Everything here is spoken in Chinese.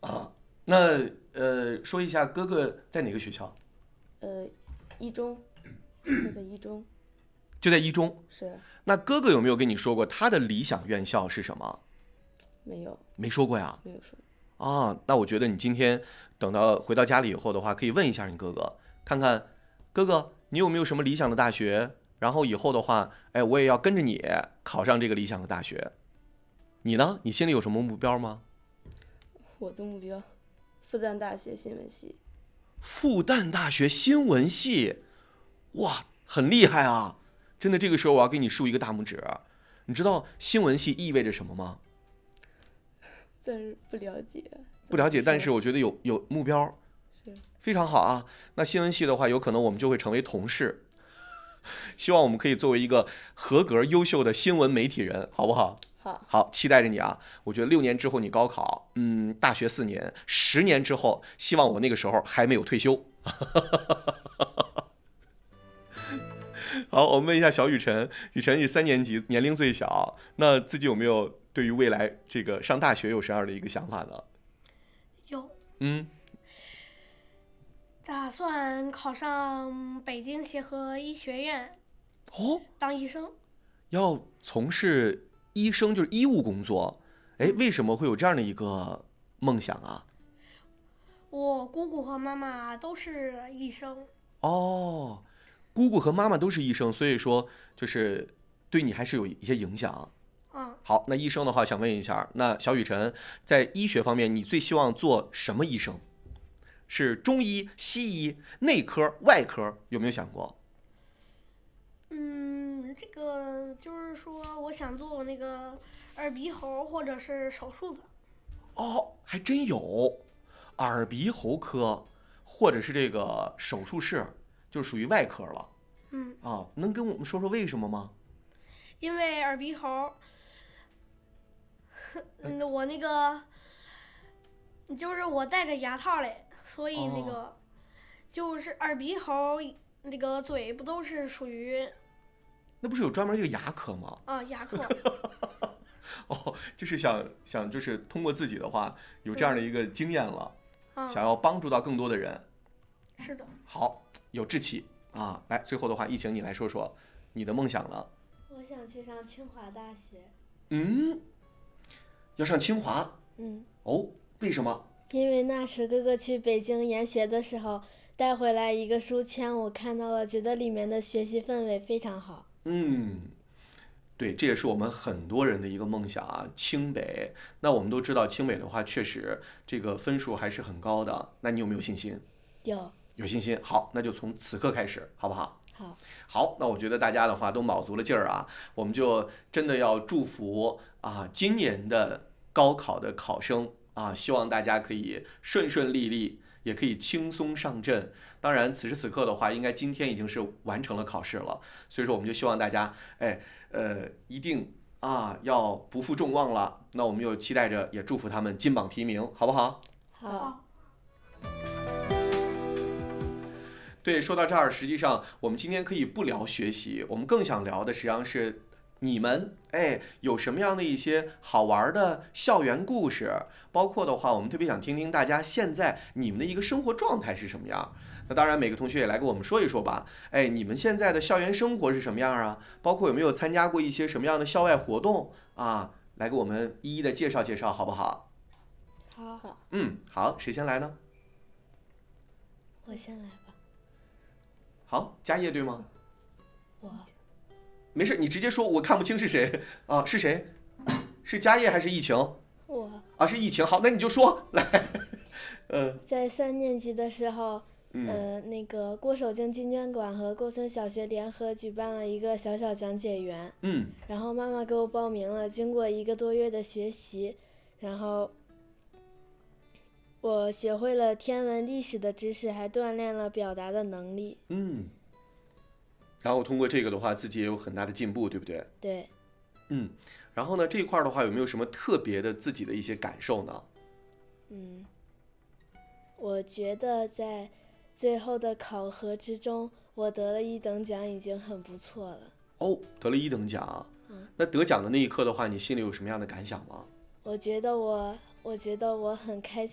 啊。那说一下哥哥在哪个学校？ 一中，我在一中。 就在一中。 是。 那哥哥有没有跟你说过他的理想院校是什么？ 没有。 没说过呀。 没有说。 啊，那我觉得你今天等到回到家里以后的话，可以问一下你哥哥，看看哥哥你有没有什么理想的大学，然后以后的话，哎，我也要跟着你考上这个理想的大学。你呢？你心里有什么目标吗？ 我的目标，复旦大学新闻系。 复旦大学新闻系，哇，很厉害啊！真的，这个时候我要给你竖一个大拇指。你知道新闻系意味着什么吗？ 暂时不了解。 不了解，但是我觉得有目标， 是非常好啊。那新闻系的话，有可能我们就会成为同事。希望我们可以作为一个合格优秀的新闻媒体人，好不好？好，期待着你啊！我觉得6年之后你高考，大学4年，10年之后，希望我那个时候还没有退休。好，我们问一下小雨辰，雨辰你3年级，年龄最小，那自己有没有对于未来这个上大学有什么样的一个想法呢？ 有。 嗯。 打算考上北京协和医学院。 哦。 当医生。 要从事医生，就是医务工作。哎，为什么会有这样的一个梦想啊？ 我姑姑和妈妈都是医生。 哦，姑姑和妈妈都是医生，所以说就是对你还是有一些影响。好，那医生的话，想问一下，那小雨辰在医学方面，你最希望做什么医生？是中医、西医、内科、外科，有没有想过？ 这个就是说，我想做那个耳鼻喉或者是手术的。 哦，还真有，耳鼻喉科，或者是这个手术室，就属于外科了。能跟我们说说为什么吗？ 因为耳鼻喉，我那个就是我戴着牙套嘞，所以那个就是耳鼻喉那个嘴不都是属于。 那不是有专门一个牙科吗？ 牙科。 就是想就是通过自己的话有这样的一个经验了，想要帮助到更多的人。 是的。 好，有志气啊！来，最后的话，疫情你来说说你的梦想了。 我想去上清华大学。 要上清华？哦，为什么？ 因为那时哥哥去北京研学的时候带回来一个书签，我看到了，觉得里面的学习氛围非常好。 对，这也是我们很多人的一个梦想啊。清北，那我们都知道清北的话，确实这个分数还是很高的。那你有没有信心？有信心。好，那就从此刻开始，好不好？好，那我觉得大家的话都卯足了劲儿啊，我们就真的要祝福啊，今年的高考的考生啊，希望大家可以顺顺利利，也可以轻松上阵。当然，此时此刻的话，应该今天已经是完成了考试了，所以说我们就希望大家，一定啊要不负众望了。那我们又期待着，也祝福他们金榜题名，好不好？ 好。 对，说到这儿，实际上我们今天可以不聊学习，我们更想聊的实际上是你们有什么样的一些好玩的校园故事，包括的话，我们特别想听听大家现在你们的一个生活状态是什么样。那当然，每个同学也来跟我们说一说吧。你们现在的校园生活是什么样啊？包括有没有参加过一些什么样的校外活动啊？来给我们一一的介绍介绍，好不好？ 好。 好，谁先来呢？ 我先来吧。 好，嘉业对吗？ 我。 没事，你直接说，我看不清是谁啊？是谁？是嘉业还是疫情？ 我。 是疫情。好，那你就说来。 在3年级的时候，那个郭守敬纪念馆和郭村小学联合举办了一个小小讲解员。然后妈妈给我报名了，经过1个多月的学习，然后我学会了天文历史的知识，还锻炼了表达的能力。 然后通过这个的话，自己也有很大的进步，对不对？ 对。 然后呢，这一块的话，有没有什么特别的自己的一些感受呢？ 我觉得在最后的考核之中，我得了1等奖已经很不错了。 得了1等奖。那得奖的那一刻的话，你心里有什么样的感想吗？ 我觉得我很开心。